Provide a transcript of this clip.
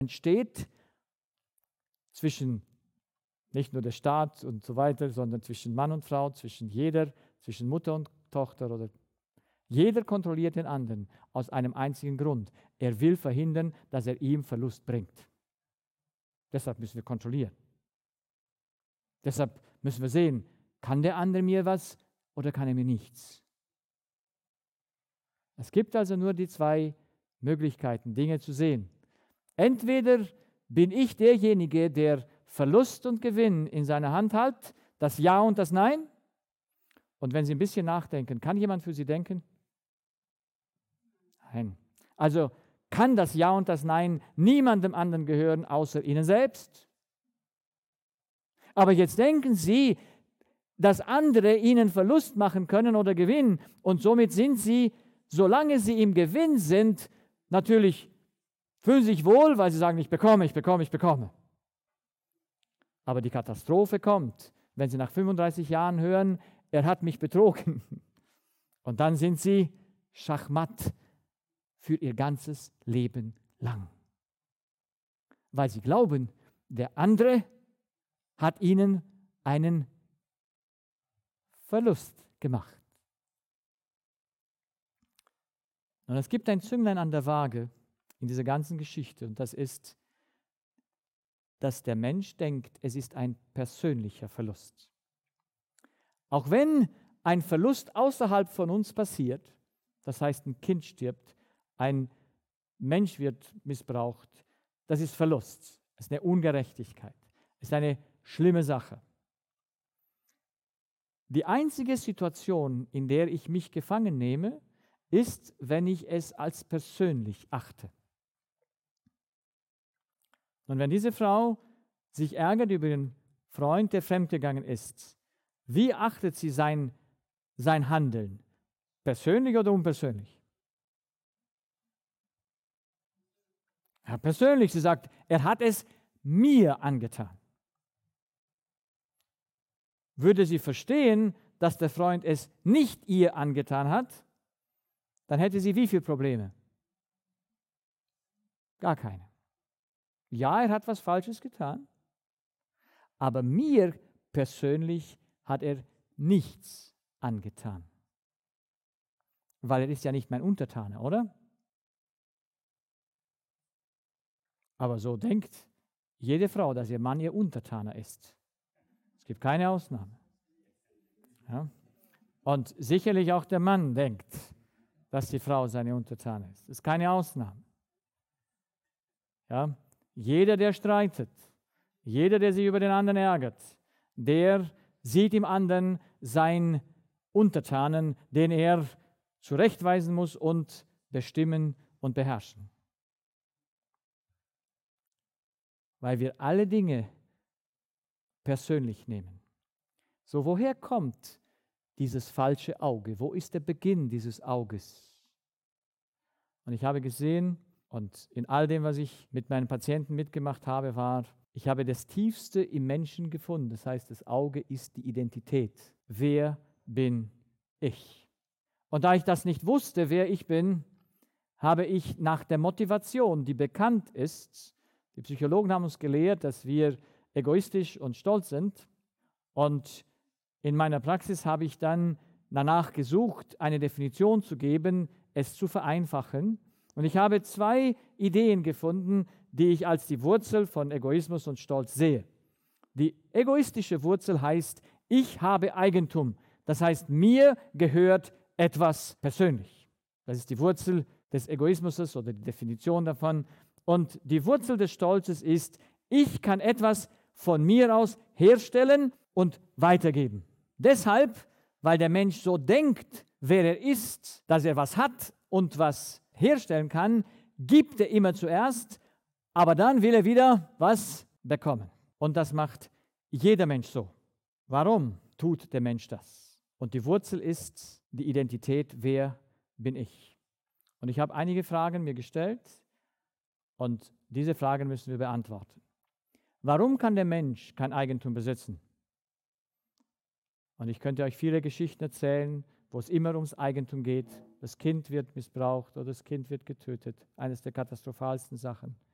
entsteht zwischen nicht nur der Staat und so weiter, sondern zwischen Mann und Frau, zwischen Mutter und Tochter oder jeder kontrolliert den anderen aus einem einzigen Grund. Er will verhindern, dass er ihm Verlust bringt. Deshalb müssen wir kontrollieren. Deshalb müssen wir sehen, kann der andere mir was oder kann er mir nichts? Es gibt also nur die zwei Möglichkeiten, Dinge zu sehen. Entweder bin ich derjenige, der Verlust und Gewinn in seiner Hand hat, das Ja und das Nein. Und wenn Sie ein bisschen nachdenken, kann jemand für Sie denken? Nein. Also kann das Ja und das Nein niemandem anderen gehören, außer Ihnen selbst? Aber jetzt denken Sie, dass andere Ihnen Verlust machen können oder Gewinn. Und somit sind Sie, solange Sie im Gewinn sind, natürlich fühlen sich wohl, weil Sie sagen, ich bekomme. Aber die Katastrophe kommt, wenn Sie nach 35 Jahren hören, er hat mich betrogen. Und dann sind Sie schachmatt für Ihr ganzes Leben lang. Weil Sie glauben, der andere hat Ihnen einen Verlust gemacht. Und es gibt ein Zünglein an der Waage in dieser ganzen Geschichte, und das ist, dass der Mensch denkt, es ist ein persönlicher Verlust. Auch wenn ein Verlust außerhalb von uns passiert, das heißt, ein Kind stirbt, ein Mensch wird missbraucht, das ist Verlust, das ist eine Ungerechtigkeit, das ist eine schlimme Sache. Die einzige Situation, in der ich mich gefangen nehme, ist, wenn ich es als persönlich achte. Und wenn diese Frau sich ärgert über den Freund, der fremdgegangen ist, wie achtet sie sein Handeln? Persönlich oder unpersönlich? Ja, persönlich. Sie sagt, er hat es mir angetan. Würde sie verstehen, dass der Freund es nicht ihr angetan hat, dann hätte sie wie viele Probleme? Gar keine. Ja, er hat was Falsches getan, aber mir persönlich hat er nichts angetan. Weil er ist ja nicht mein Untertaner, oder? Aber so denkt jede Frau, dass ihr Mann ihr Untertaner ist. Es gibt keine Ausnahme. Ja? Und sicherlich auch der Mann denkt, dass die Frau seine Untertaner ist. Das ist keine Ausnahme. Ja? Jeder, der streitet, jeder, der sich über den anderen ärgert, der sieht im anderen seinen Untertanen, den er zurechtweisen muss und bestimmen und beherrschen. Weil wir alle Dinge persönlich nehmen. So, woher kommt dieses falsche Auge? Wo ist der Beginn dieses Auges? Und ich habe gesehen, und in all dem, was ich mit meinen Patienten mitgemacht habe, war, ich habe das Tiefste im Menschen gefunden. Das heißt, das Auge ist die Identität. Wer bin ich? Und da ich das nicht wusste, wer ich bin, habe ich nach der Motivation, die bekannt ist, die Psychologen haben uns gelehrt, dass wir egoistisch und stolz sind. Und in meiner Praxis habe ich dann danach gesucht, eine Definition zu geben, es zu vereinfachen. Und ich habe 2 Ideen gefunden, die ich als die Wurzel von Egoismus und Stolz sehe. Die egoistische Wurzel heißt, ich habe Eigentum. Das heißt, mir gehört etwas persönlich. Das ist die Wurzel des Egoismus oder die Definition davon. Und die Wurzel des Stolzes ist, ich kann etwas von mir aus herstellen und weitergeben. Deshalb, weil der Mensch so denkt, wer er ist, dass er was hat und was herstellen kann, gibt er immer zuerst, aber dann will er wieder was bekommen. Und das macht jeder Mensch so. Warum tut der Mensch das? Und die Wurzel ist die Identität, wer bin ich? Und ich habe einige Fragen mir gestellt und diese Fragen müssen wir beantworten. Warum kann der Mensch kein Eigentum besitzen? Und ich könnte euch viele Geschichten erzählen, wo es immer ums Eigentum geht. Das Kind wird missbraucht oder das Kind wird getötet. Eines der katastrophalsten Sachen.